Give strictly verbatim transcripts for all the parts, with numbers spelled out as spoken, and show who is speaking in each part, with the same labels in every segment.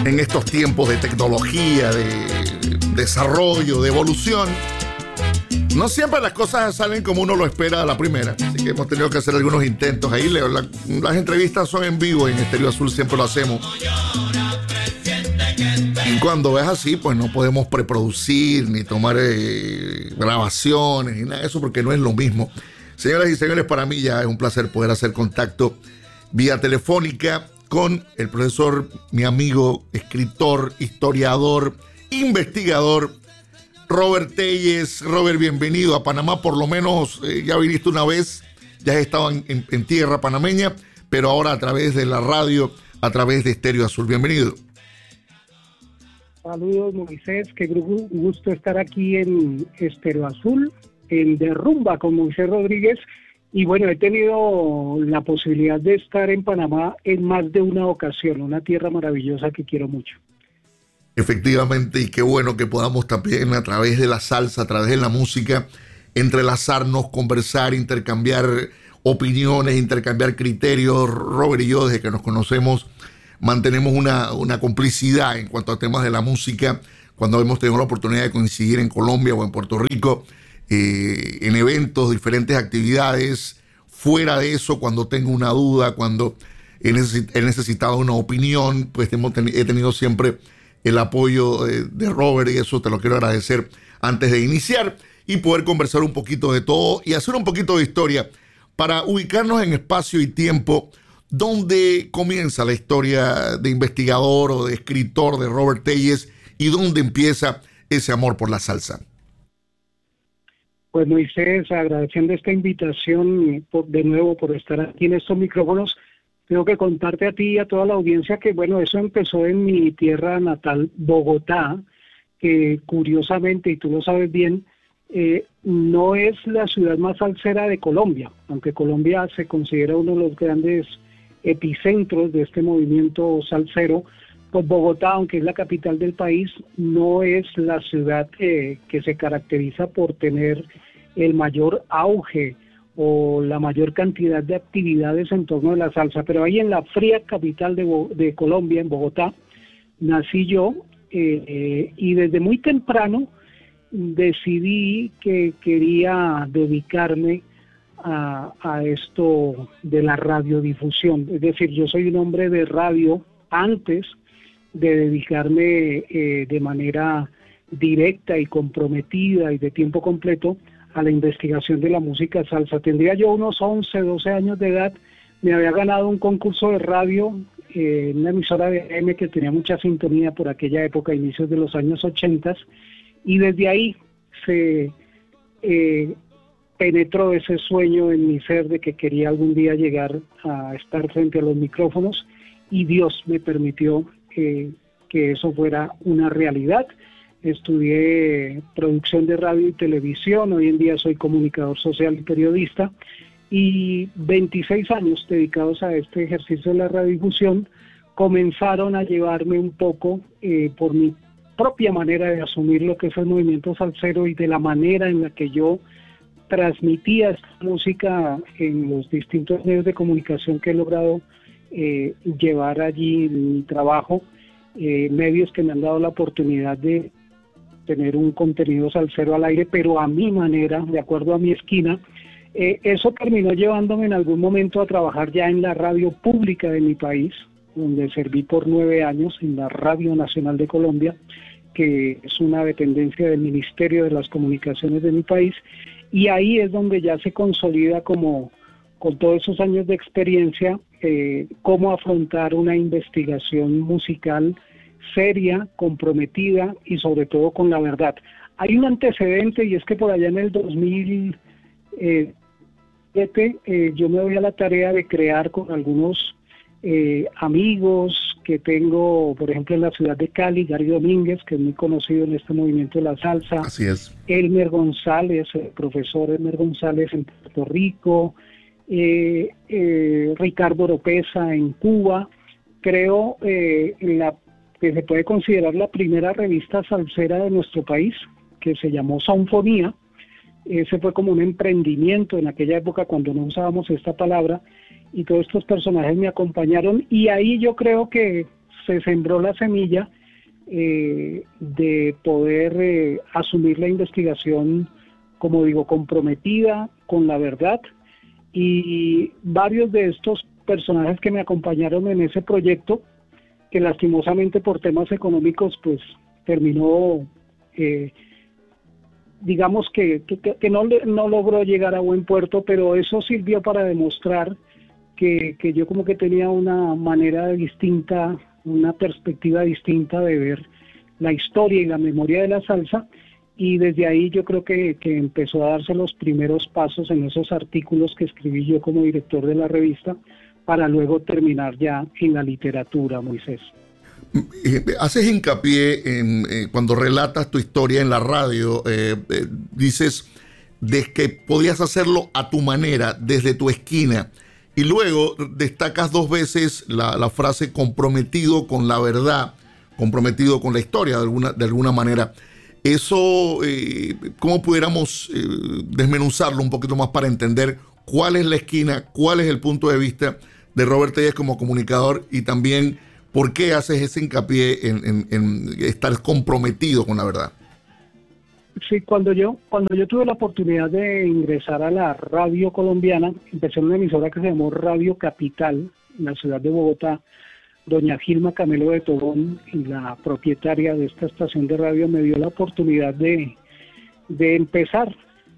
Speaker 1: en estos tiempos de tecnología, de desarrollo, de evolución, no siempre las cosas salen como uno lo espera a la primera. Así que hemos tenido que hacer algunos intentos ahí. La, las entrevistas son en vivo, en Estéreo Azul siempre lo hacemos. Y cuando es así, pues no podemos preproducir ni tomar eh, grabaciones ni nada de eso, porque no es lo mismo. Señoras y señores, para mí ya es un placer poder hacer contacto vía telefónica con el profesor, mi amigo, escritor, historiador, investigador, Robert Telles. Robert, bienvenido a Panamá. Por lo menos eh, ya viniste una vez, ya has estado en, en, en tierra panameña, pero ahora a través de la radio, a través de Estéreo Azul. Bienvenido.
Speaker 2: Saludos, Moisés, qué gusto estar aquí en Estéreo Azul, en Derrumba con Moisés Rodríguez. Y bueno, he tenido la posibilidad de estar en Panamá en más de una ocasión, una tierra maravillosa que quiero mucho.
Speaker 1: Efectivamente, y qué bueno que podamos también a través de la salsa, a través de la música, entrelazarnos, conversar, intercambiar opiniones, intercambiar criterios. Robert y yo, desde que nos conocemos, mantenemos una, una complicidad en cuanto a temas de la música. Cuando hemos tenido la oportunidad de coincidir en Colombia o en Puerto Rico, eh, en eventos, diferentes actividades. Fuera de eso, cuando tengo una duda, cuando he, necesit- he necesitado una opinión, pues hemos ten- he tenido siempre el apoyo de, de Robert, y eso te lo quiero agradecer antes de iniciar y poder conversar un poquito de todo y hacer un poquito de historia para ubicarnos en espacio y tiempo. ¿Dónde comienza la historia de investigador o de escritor de Robert Telles y dónde empieza ese amor por la salsa?
Speaker 2: Pues Moisés, agradeciendo esta invitación por, de nuevo por estar aquí en estos micrófonos, tengo que contarte a ti y a toda la audiencia que bueno, eso empezó en mi tierra natal, Bogotá, que curiosamente, y tú lo sabes bien, eh, no es la ciudad más salsera de Colombia, aunque Colombia se considera uno de los grandes epicentros de este movimiento salsero. Pues Bogotá, aunque es la capital del país, no es la ciudad eh, que se caracteriza por tener el mayor auge o la mayor cantidad de actividades en torno a la salsa, pero ahí en la fría capital de, Bo- de Colombia, en Bogotá, nací yo eh, eh, y desde muy temprano decidí que quería dedicarme A, a esto de la radiodifusión. Es decir, yo soy un hombre de radio antes de dedicarme eh, de manera directa y comprometida y de tiempo completo a la investigación de la música salsa. Tendría yo unos once, doce años de edad, me había ganado un concurso de radio eh, en una emisora de A M que tenía mucha sintonía por aquella época, inicios de los años ochenta, y desde ahí se... Eh, penetró ese sueño en mi ser de que quería algún día llegar a estar frente a los micrófonos, y Dios me permitió eh, que eso fuera una realidad. Estudié producción de radio y televisión, hoy en día soy comunicador social y periodista, y veintiséis años dedicados a este ejercicio de la radiodifusión comenzaron a llevarme un poco eh, por mi propia manera de asumir lo que es el movimiento salsero y de la manera en la que yo transmitía esta música en los distintos medios de comunicación que he logrado eh, llevar allí en mi trabajo, eh, medios que me han dado la oportunidad de tener un contenido salsero al aire, pero a mi manera, de acuerdo a mi esquina. Eh, eso terminó llevándome en algún momento a trabajar ya en la radio pública de mi país, donde serví por nueve años en la Radio Nacional de Colombia, que es una dependencia del Ministerio de las Comunicaciones de mi país. Y ahí es donde ya se consolida, como con todos esos años de experiencia, eh, cómo afrontar una investigación musical seria, comprometida y sobre todo con la verdad. Hay un antecedente, y es que por allá en el dos mil siete eh, yo me doy a la tarea de crear con algunos eh, amigos que tengo, por ejemplo, en la ciudad de Cali, Gary Domínguez, que es muy conocido en este movimiento de la salsa.
Speaker 1: Así es.
Speaker 2: Elmer González, el profesor Elmer González en Puerto Rico, eh, eh, Ricardo Oropesa en Cuba. Creo eh, la, que se puede considerar la primera revista salsera de nuestro país, que se llamó Sonfonía. Ese fue como un emprendimiento en aquella época cuando no usábamos esta palabra, y todos estos personajes me acompañaron, y ahí yo creo que se sembró la semilla eh, de poder eh, asumir la investigación, como digo, comprometida con la verdad, y varios de estos personajes que me acompañaron en ese proyecto, que lastimosamente por temas económicos pues terminó, eh, digamos que, que, que no, no logró llegar a buen puerto, pero eso sirvió para demostrar que, que yo como que tenía una manera distinta, una perspectiva distinta de ver la historia y la memoria de la salsa, y desde ahí yo creo que, que empezó a darse los primeros pasos en esos artículos que escribí yo como director de la revista, para luego terminar ya en la literatura, Moisés.
Speaker 1: Haces hincapié en eh, cuando relatas tu historia en la radio, eh, eh, dices de que podías hacerlo a tu manera, desde tu esquina, y luego destacas dos veces la, la frase comprometido con la verdad, comprometido con la historia de alguna, de alguna manera. Eso, eh, ¿cómo pudiéramos eh, desmenuzarlo un poquito más para entender cuál es la esquina, cuál es el punto de vista de Robert Tellez como comunicador, y también por qué haces ese hincapié en, en, en estar comprometido con la verdad?
Speaker 2: Sí, cuando yo, cuando yo tuve la oportunidad de ingresar a la radio colombiana, empecé en una emisora que se llamó Radio Capital, en la ciudad de Bogotá. Doña Gilma Camelo de Tobón, y la propietaria de esta estación de radio, me dio la oportunidad de, de empezar.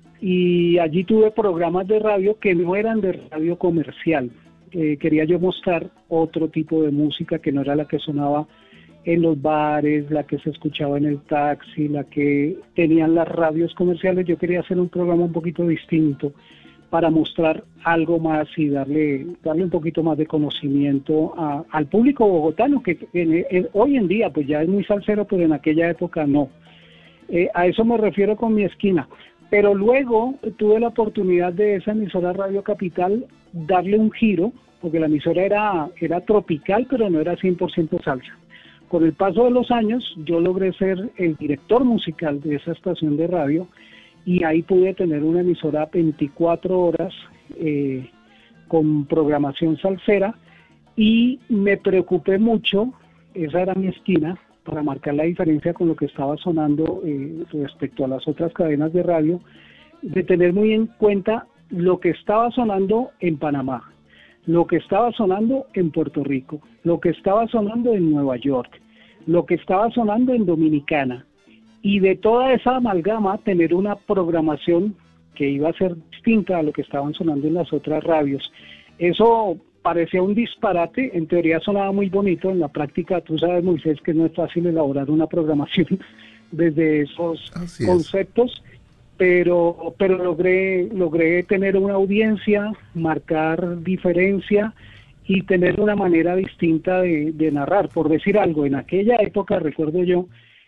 Speaker 2: Y allí tuve programas de radio que no eran de radio comercial. Eh, quería yo mostrar otro tipo de música que no era la que sonaba en los bares, la que se escuchaba en el taxi, la que tenían las radios comerciales. Yo quería hacer un programa un poquito distinto para mostrar algo más y darle darle un poquito más de conocimiento a, al público bogotano, que en, en, hoy en día pues ya es muy salsero, pero en aquella época no. Eh, a eso me refiero con mi esquina. Pero luego tuve la oportunidad de esa emisora Radio Capital darle un giro, porque la emisora era, era tropical, pero no era cien por ciento salsa. Con el paso de los años, yo logré ser el director musical de esa estación de radio, y ahí pude tener una emisora veinticuatro horas eh, con programación salsera, y me preocupé mucho, esa era mi esquina, para marcar la diferencia con lo que estaba sonando eh, respecto a las otras cadenas de radio, de tener muy en cuenta lo que estaba sonando en Panamá, lo que estaba sonando en Puerto Rico, lo que estaba sonando en Nueva York, lo que estaba sonando en Dominicana, y de toda esa amalgama tener una programación que iba a ser distinta a lo que estaban sonando en las otras radios. Eso parecía un disparate, en teoría sonaba muy bonito, en la práctica tú sabes, Moisés, que no es fácil elaborar una programación desde esos Así conceptos, es. pero pero logré logré tener una audiencia, marcar diferencia y tener una manera distinta de, de narrar. Por decir algo, en aquella época, recuerdo yo,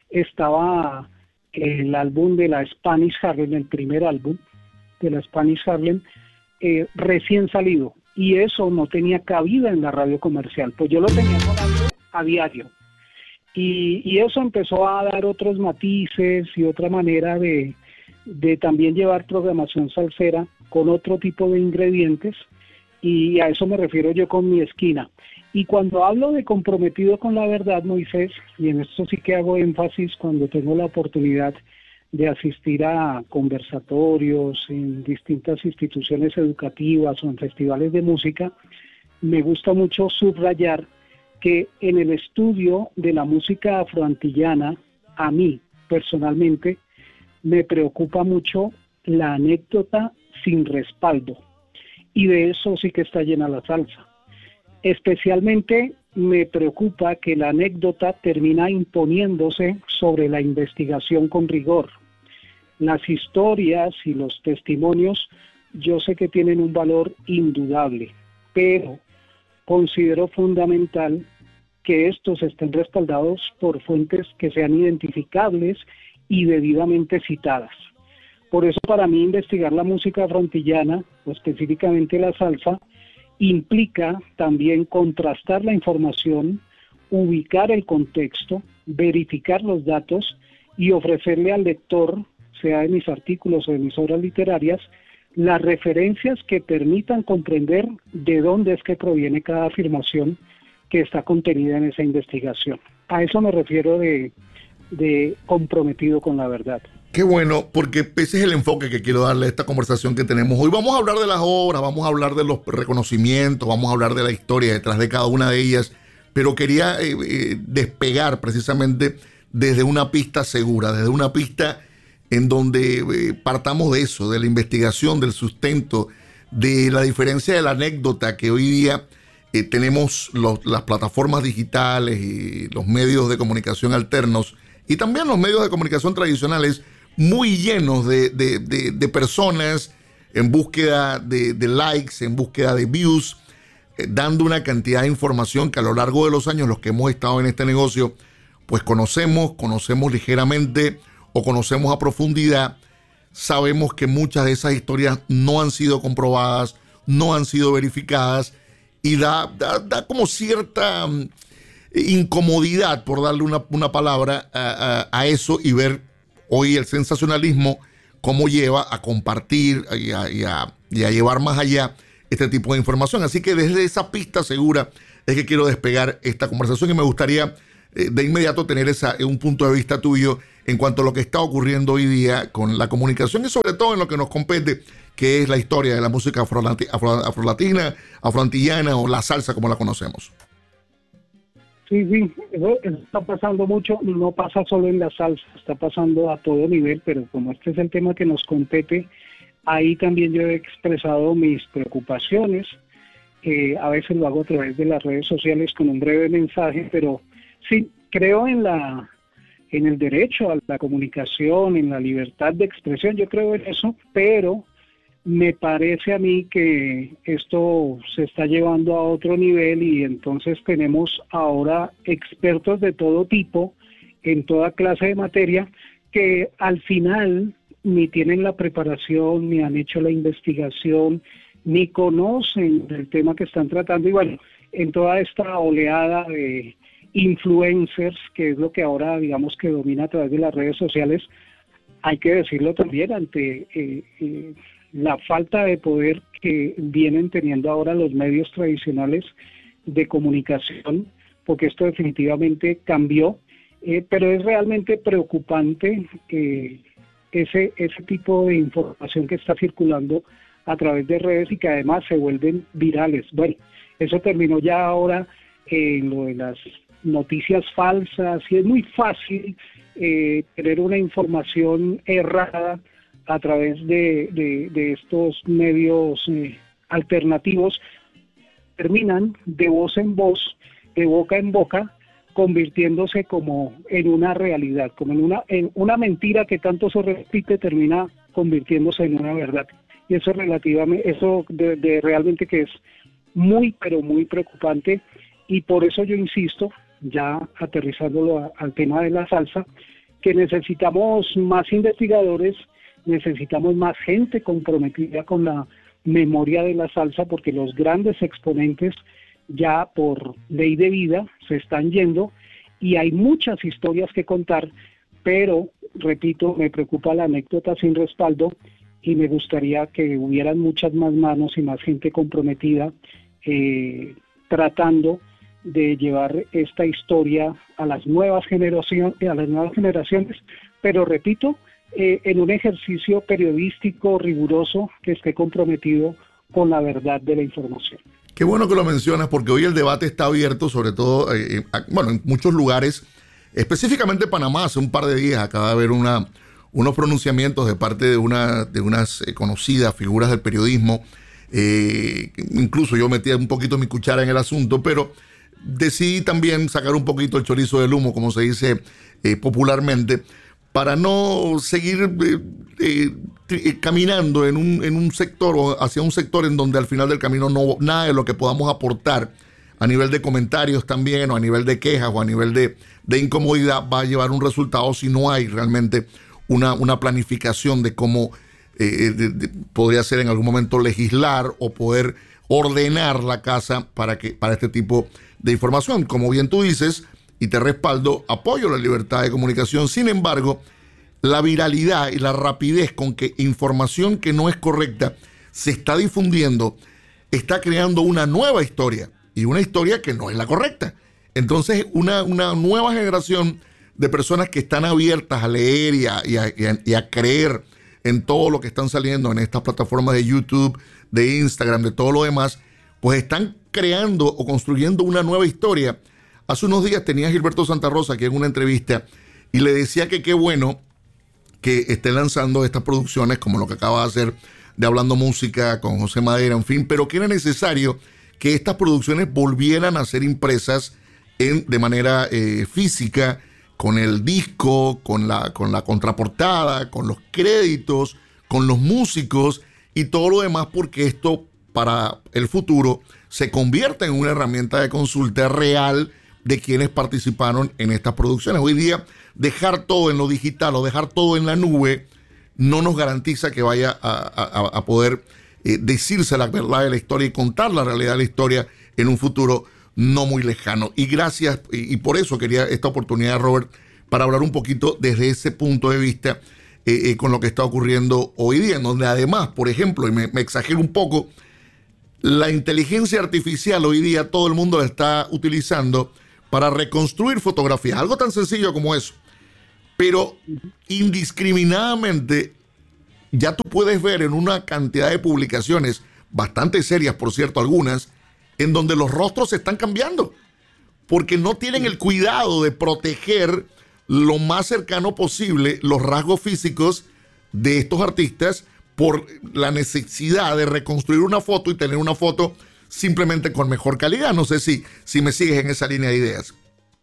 Speaker 2: estaba el álbum de la Spanish Harlem, el primer álbum de la Spanish Harlem, eh, recién salido, y eso no tenía cabida en la radio comercial, pues yo lo tenía sonando a diario, y, y eso empezó a dar otros matices y otra manera de, de también llevar programación salsera con otro tipo de ingredientes, y a eso me refiero yo con mi esquina. Y cuando hablo de comprometido con la verdad, Moisés, y en esto sí que hago énfasis cuando tengo la oportunidad de asistir a conversatorios en distintas instituciones educativas o en festivales de música, me gusta mucho subrayar que en el estudio de la música afroantillana, a mí personalmente, me preocupa mucho la anécdota sin respaldo, y de eso sí que está llena la salsa. Especialmente me preocupa que la anécdota termina imponiéndose sobre la investigación con rigor. Las historias y los testimonios yo sé que tienen un valor indudable, pero considero fundamental que estos estén respaldados por fuentes que sean identificables y debidamente citadas. Por eso para mí investigar la música afroantillana, o específicamente la salsa, implica también contrastar la información, ubicar el contexto, verificar los datos y ofrecerle al lector, sea de mis artículos o de mis obras literarias, las referencias que permitan comprender de dónde es que proviene cada afirmación que está contenida en esa investigación. A eso me refiero de, de comprometido con la verdad.
Speaker 1: Qué bueno, porque ese es el enfoque que quiero darle a esta conversación que tenemos hoy. Vamos a hablar de las obras, vamos a hablar de los reconocimientos, vamos a hablar de la historia detrás de cada una de ellas, pero quería eh, eh, despegar precisamente desde una pista segura, desde una pista en donde eh, partamos de eso, de la investigación, del sustento, de la diferencia de la anécdota que hoy día eh, tenemos los, las plataformas digitales y los medios de comunicación alternos y también los medios de comunicación tradicionales muy llenos de, de, de, de personas en búsqueda de, de likes, en búsqueda de views, eh, dando una cantidad de información que a lo largo de los años los que hemos estado en este negocio pues conocemos, conocemos ligeramente o conocemos a profundidad. Sabemos que muchas de esas historias no han sido comprobadas, no han sido verificadas y da, da, da como cierta um, incomodidad, por darle una, una palabra a, a, a eso y ver hoy el sensacionalismo cómo lleva a compartir y a, y, a, y a llevar más allá este tipo de información. Así que desde esa pista segura es que quiero despegar esta conversación y me gustaría eh, de inmediato tener esa, un punto de vista tuyo en cuanto a lo que está ocurriendo hoy día con la comunicación y sobre todo en lo que nos compete, que es la historia de la música afrolati- afro- afrolatina, afroantillana o la salsa como la conocemos.
Speaker 2: Sí, sí, eso, eso está pasando mucho, no pasa solo en la salsa, está pasando a todo nivel, pero como este es el tema que nos compete, ahí también yo he expresado mis preocupaciones, eh, a veces lo hago a través de las redes sociales con un breve mensaje, pero sí, creo en la en el derecho a la comunicación, en la libertad de expresión, yo creo en eso, pero me parece a mí que esto se está llevando a otro nivel y entonces tenemos ahora expertos de todo tipo, en toda clase de materia, que al final ni tienen la preparación, ni han hecho la investigación, ni conocen el tema que están tratando. Y bueno, en toda esta oleada de influencers, que es lo que ahora digamos que domina a través de las redes sociales, hay que decirlo también ante eh, eh, la falta de poder que vienen teniendo ahora los medios tradicionales de comunicación, porque esto definitivamente cambió, eh, pero es realmente preocupante eh, ese, ese tipo de información que está circulando a través de redes y que además se vuelven virales. Bueno, eso terminó ya ahora en lo de las noticias falsas y es muy fácil eh, tener una información errada a través de, de, de estos medios eh, alternativos, terminan de voz en voz, de boca en boca, convirtiéndose como en una realidad, como en una, en una mentira que tanto se repite, termina convirtiéndose en una verdad. Y eso relativamente, eso de, de realmente que es muy, pero muy preocupante, y por eso yo insisto, ya aterrizándolo a, al tema de la salsa, que necesitamos más investigadores, necesitamos más gente comprometida con la memoria de la salsa, porque los grandes exponentes ya por ley de vida se están yendo y hay muchas historias que contar, pero repito, me preocupa la anécdota sin respaldo y me gustaría que hubieran muchas más manos y más gente comprometida eh, tratando de llevar esta historia a las nuevas generaciones, a las nuevas generaciones, pero repito, eh, en un ejercicio periodístico riguroso que esté comprometido con la verdad de la información.
Speaker 1: Qué bueno que lo mencionas, porque hoy el debate está abierto, sobre todo, eh, bueno, en muchos lugares, específicamente Panamá. Hace un par de días acaba de haber una, unos pronunciamientos de parte de, una, de unas eh, conocidas figuras del periodismo. Eh, incluso yo metí un poquito mi cuchara en el asunto, pero decidí también sacar un poquito el chorizo del humo, como se dice eh, popularmente, para no seguir eh, eh, caminando en un, en un sector o hacia un sector en donde al final del camino no nada de lo que podamos aportar a nivel de comentarios también, o a nivel de quejas, o a nivel de, de incomodidad, va a llevar un resultado si no hay realmente una, una planificación de cómo eh, de, de, podría ser en algún momento legislar o poder ordenar la casa para, que, para este tipo de información. Como bien tú dices, y te respaldo, apoyo la libertad de comunicación. Sin embargo, la viralidad y la rapidez con que información que no es correcta se está difundiendo está creando una nueva historia y una historia que no es la correcta. Entonces, una, una nueva generación de personas que están abiertas a leer y a, y, a, y, a, y a creer en todo lo que están saliendo en estas plataformas de YouTube, de Instagram, de todo lo demás, pues están creando o construyendo una nueva historia. Hace unos días tenía a Gilberto Santa Rosa aquí en una entrevista y le decía que qué bueno que estén lanzando estas producciones como lo que acaba de hacer de Hablando Música con José Madera, en fin, pero que era necesario que estas producciones volvieran a ser impresas en, de manera eh, física, con el disco, con la, con la contraportada, con los créditos, con los músicos y todo lo demás, porque esto para el futuro se convierte en una herramienta de consulta real de quienes participaron en estas producciones. Hoy día dejar todo en lo digital o dejar todo en la nube no nos garantiza que vaya a, a, a poder eh, decirse la verdad de la historia y contar la realidad de la historia en un futuro no muy lejano. Y gracias, y, y por eso quería esta oportunidad, Robert, para hablar un poquito desde ese punto de vista eh, eh, con lo que está ocurriendo hoy día, en donde además, por ejemplo, y me, me exagero un poco, la inteligencia artificial hoy día todo el mundo la está utilizando para reconstruir fotografías, algo tan sencillo como eso. Pero indiscriminadamente ya tú puedes ver en una cantidad de publicaciones, bastante serias por cierto algunas, en donde los rostros se están cambiando, porque no tienen el cuidado de proteger lo más cercano posible los rasgos físicos de estos artistas por la necesidad de reconstruir una foto y tener una foto simplemente con mejor calidad. No sé si, si me sigues en esa línea de ideas.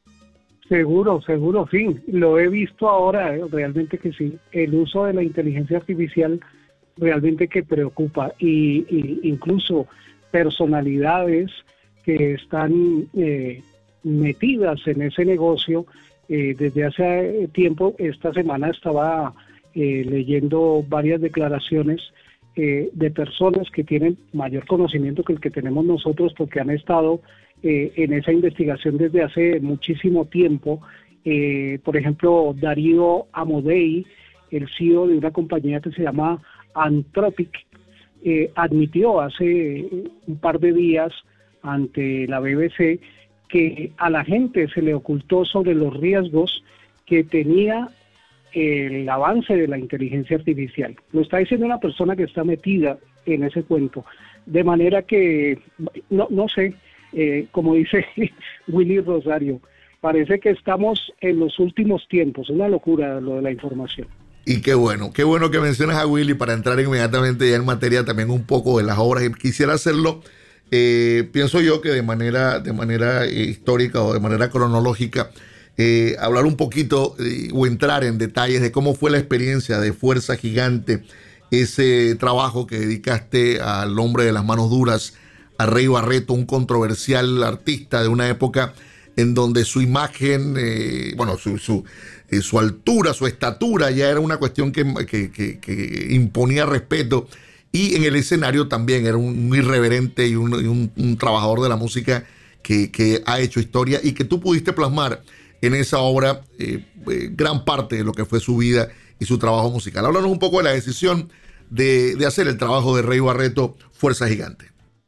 Speaker 2: Seguro, seguro, sí. Lo he visto ahora, eh, realmente que sí. El uso de la inteligencia artificial realmente que preocupa y, y incluso personalidades que están eh, metidas en ese negocio eh, desde hace tiempo. Esta semana estaba eh, leyendo varias declaraciones eh, de personas que tienen mayor conocimiento que el que tenemos nosotros porque han estado eh, en esa investigación desde hace muchísimo tiempo. Eh, por ejemplo, Darío Amodei, el C E O de una compañía que se llama Anthropic, eh, admitió hace un par de días ante la B B C que a la gente se le ocultó sobre los riesgos que tenía el avance de la inteligencia artificial. Lo está diciendo una persona que está metida en ese cuento. De manera que, no, no sé, eh, como dice Willy Rosario, parece que estamos en los últimos tiempos. Es una locura lo de la información.
Speaker 1: Y qué bueno, qué bueno que mencionas a Willy para entrar inmediatamente ya en materia también un poco de las obras. Y quisiera hacerlo, eh, pienso yo que de manera, de manera eh, histórica o de manera cronológica, eh, hablar un poquito eh, o entrar en detalles de cómo fue la experiencia de Fuerza Gigante, ese trabajo que dedicaste al hombre de las manos duras, a Rey Barreto, un controversial artista de una época en donde su imagen, eh, bueno, su, su, eh, su altura, su estatura ya era una cuestión que, que, que, que imponía respeto, y en el escenario también era un, un irreverente y, un, y un, un trabajador de la música que, que ha hecho historia y que tú pudiste plasmar en esa obra eh, eh, gran parte de lo que fue su vida y su trabajo musical. Háblanos un poco de la decisión de, de hacer el trabajo de Rey Barreto, Fuerza Gigante.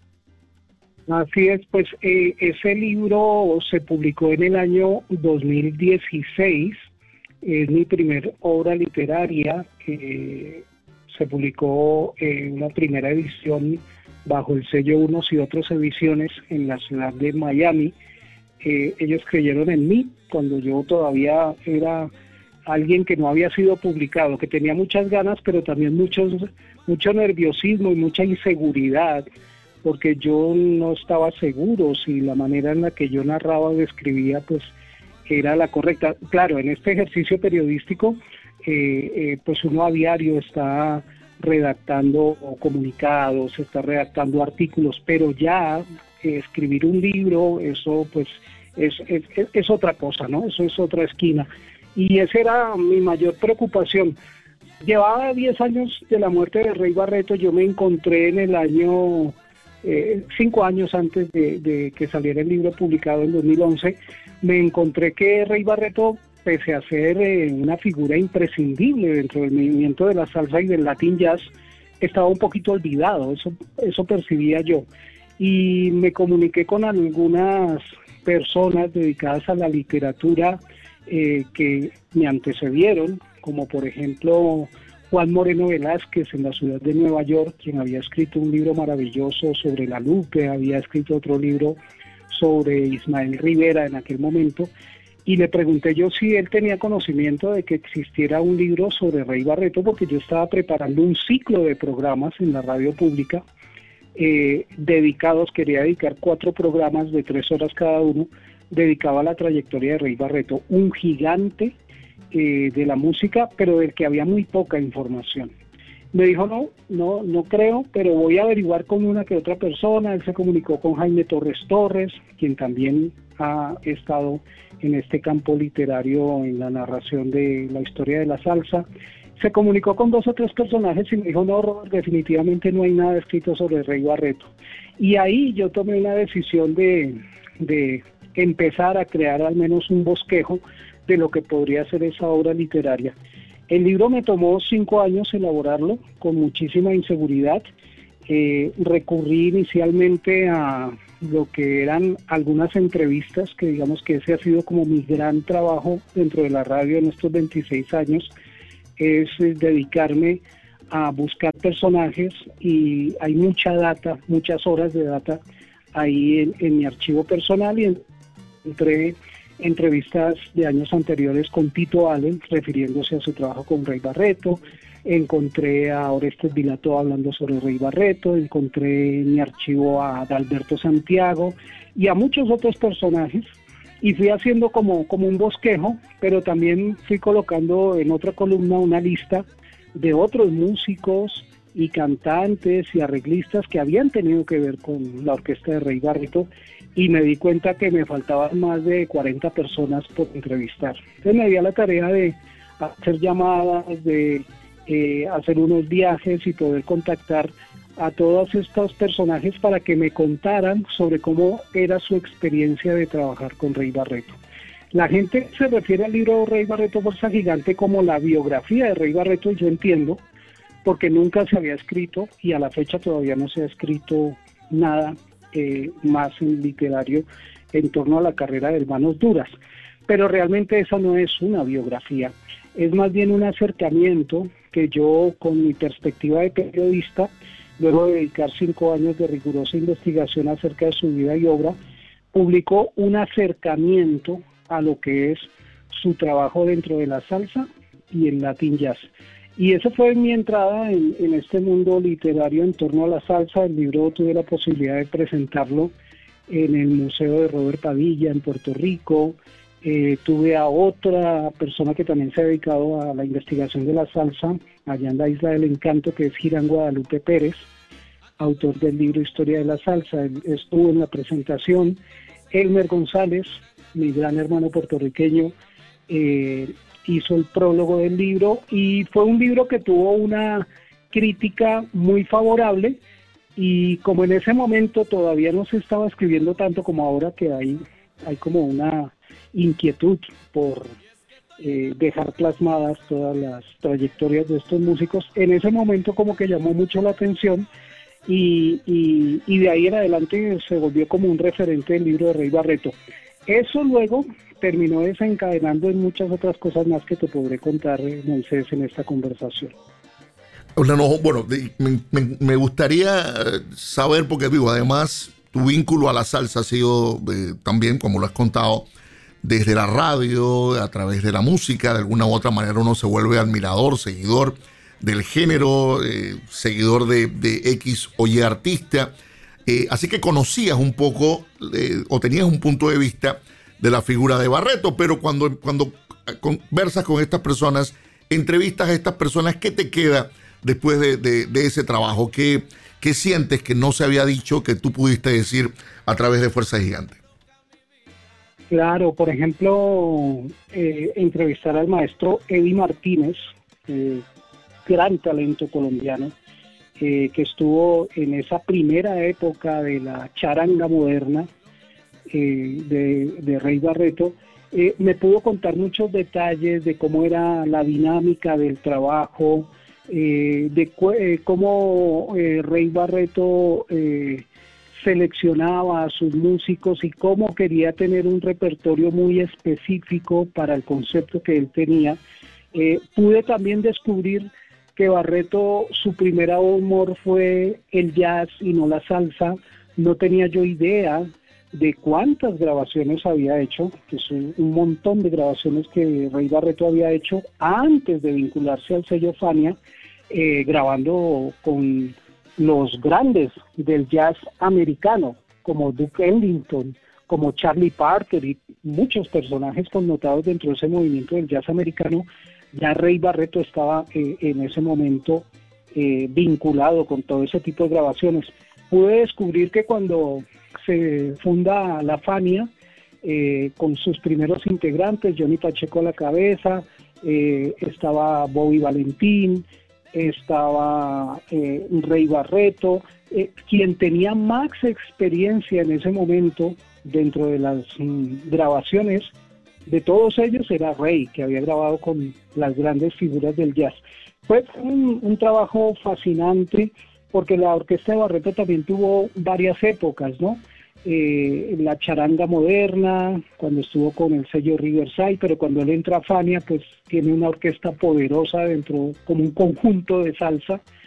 Speaker 2: Así es, pues eh, ese libro se publicó en el año dos mil dieciséis, es mi primer obra literaria, eh, se publicó en una primera edición bajo el sello Unos y Otros Ediciones en la ciudad de Miami. Eh, ellos creyeron en mí cuando yo todavía era alguien que no había sido publicado, que tenía muchas ganas, pero también muchos, mucho nerviosismo y mucha inseguridad, porque yo no estaba seguro si la manera en la que yo narraba o describía pues era la correcta. Claro, en este ejercicio periodístico eh, eh, pues uno a diario está redactando comunicados, está redactando artículos, pero ya eh, escribir un libro, eso pues es, es, es otra cosa, ¿no? Eso es otra esquina. Y esa era mi mayor preocupación. Llevaba diez años de la muerte de Rey Barreto. Yo me encontré en el año, eh, cinco años antes de, de que saliera el libro publicado en dos mil once, me encontré que Rey Barreto, pese a ser eh, una figura imprescindible dentro del movimiento de la salsa y del Latin Jazz, estaba un poquito olvidado. Eso, eso percibía yo. y me comuniqué con algunas personas dedicadas a la literatura eh, que me antecedieron, como por ejemplo Juan Moreno Velázquez en la ciudad de Nueva York, quien había escrito un libro maravilloso sobre la Lupe, había escrito otro libro sobre Ismael Rivera en aquel momento, y le pregunté yo si él tenía conocimiento de que existiera un libro sobre Rey Barreto, porque yo estaba preparando un ciclo de programas en la radio pública, eh, dedicados, quería dedicar cuatro programas de tres horas cada uno, dedicado a la trayectoria de Rey Barreto, un gigante eh, de la música, pero del que había muy poca información. Me dijo, no, no, no creo, pero voy a averiguar con una que otra persona. Él se comunicó con Jaime Torres Torres, quien también ha estado en este campo literario, en la narración de la historia de la salsa. Se comunicó con dos o tres personajes y me dijo, no, Robert, definitivamente no hay nada escrito sobre Rey Barreto. Y ahí yo tomé una decisión de, de empezar a crear al menos un bosquejo de lo que podría ser esa obra literaria. El libro me tomó cinco años elaborarlo, con muchísima inseguridad. Eh, recurrí inicialmente a lo que eran algunas entrevistas, que digamos que ese ha sido como mi gran trabajo dentro de la radio en estos veintiséis años, es eh, dedicarme a buscar personajes, y hay mucha data, muchas horas de data ahí en, en mi archivo personal, y entré entrevistas de años anteriores con Tito Allen, refiriéndose a su trabajo con Rey Barreto. Encontré a Orestes Vilató hablando sobre Rey Barreto, encontré en mi archivo a Adalberto Santiago y a muchos otros personajes, y fui haciendo como, como un bosquejo, pero también fui colocando en otra columna una lista de otros músicos y cantantes y arreglistas que habían tenido que ver con la orquesta de Rey Barreto, y me di cuenta que me faltaban más de cuarenta personas por entrevistar. Entonces me di a la tarea de hacer llamadas, de eh, hacer unos viajes y poder contactar a todos estos personajes para que me contaran sobre cómo era su experiencia de trabajar con Rey Barreto. La gente se refiere al libro Rey Barreto Fuerza Gigante como la biografía de Rey Barreto, y yo entiendo, porque nunca se había escrito y a la fecha todavía no se ha escrito nada eh, más en literario en torno a la carrera de Hermanos Duras. Pero realmente esa no es una biografía, es más bien un acercamiento que yo, con mi perspectiva de periodista, luego de dedicar cinco años de rigurosa investigación acerca de su vida y obra, publicó un acercamiento a lo que es su trabajo dentro de la salsa y el Latin Jazz. Y esa fue mi entrada en, en este mundo literario en torno a la salsa. El libro tuve la posibilidad de presentarlo en el Museo de Robert Padilla en Puerto Rico. Eh, tuve a otra persona que también se ha dedicado a la investigación de la salsa allá en la Isla del Encanto, que es Girán Guadalupe Pérez, autor del libro Historia de la Salsa. Él estuvo en la presentación. Elmer González, mi gran hermano puertorriqueño, eh, hizo el prólogo del libro, y fue un libro que tuvo una crítica muy favorable, y como en ese momento todavía no se estaba escribiendo tanto como ahora, que hay, hay como una inquietud por eh, dejar plasmadas todas las trayectorias de estos músicos, en ese momento como que llamó mucho la atención, y, y, y de ahí en adelante se volvió como un referente del libro de Rey Barreto. Eso luego terminó desencadenando en muchas otras cosas más que te podré contar, Moisés, en esta conversación.
Speaker 1: No, no, bueno, me, me, me gustaría saber, porque digo, además tu vínculo a la salsa ha sido eh, también, como lo has contado, desde la radio, a través de la música. De alguna u otra manera uno se vuelve admirador, seguidor del género, eh, seguidor de, de X o Y artista. Eh, así que conocías un poco eh, o tenías un punto de vista de la figura de Barreto, pero cuando, cuando conversas con estas personas, entrevistas a estas personas, ¿qué te queda después de, de, de ese trabajo? ¿Qué, ¿Qué sientes que no se había dicho, que tú pudiste decir a través de Fuerza Gigante?
Speaker 2: Claro, por ejemplo, eh, entrevistar al maestro Eddie Martínez, eh, gran talento colombiano, eh, que estuvo en esa primera época de la charanga moderna eh, de, de Rey Barreto. Eh, me pudo contar muchos detalles de cómo era la dinámica del trabajo, eh, de cu- eh, cómo eh, Rey Barreto eh, seleccionaba a sus músicos y cómo quería tener un repertorio muy específico para el concepto que él tenía. Eh, pude también descubrir que Barreto, su primer amor fue el jazz y no la salsa. No tenía yo idea de cuántas grabaciones había hecho, que son un montón de grabaciones que Rey Barreto había hecho antes de vincularse al sello Fania, eh, grabando con los grandes del jazz americano, como Duke Ellington, como Charlie Parker y muchos personajes connotados dentro de ese movimiento del jazz americano. Ya Rey Barreto estaba eh, en ese momento eh, vinculado con todo ese tipo de grabaciones. Pude descubrir que cuando se funda la Fania, eh, con sus primeros integrantes, Johnny Pacheco a la cabeza, eh, estaba Bobby Valentín, estaba eh, Rey Barreto, eh, quien tenía más experiencia en ese momento dentro de las mm, grabaciones de todos ellos era Rey, que había grabado con las grandes figuras del jazz. Fue un, un trabajo fascinante, porque la orquesta de Barreto también tuvo varias épocas, ¿no? Eh, la charanga moderna, cuando estuvo con el sello Riverside, pero cuando él entra a Fania, pues tiene una orquesta poderosa dentro, como un conjunto de salsa,